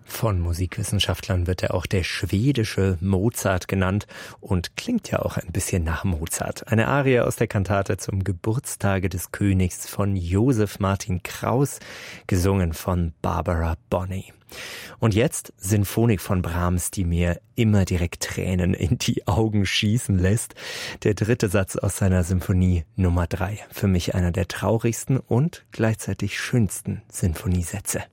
Von Musikwissenschaftlern wird er auch der schwedische Mozart genannt und klingt ja auch ein bisschen nach Mozart. Eine Arie aus der Kantate zum Geburtstage des Königs von Josef Martin Kraus, gesungen von Barbara Bonney. Und jetzt Sinfonik von Brahms, die mir immer direkt Tränen in die Augen schießen lässt. Der dritte Satz aus seiner Symphonie Nummer 3. Für mich einer der traurigsten und gleichzeitig schönsten Sinfoniesätze.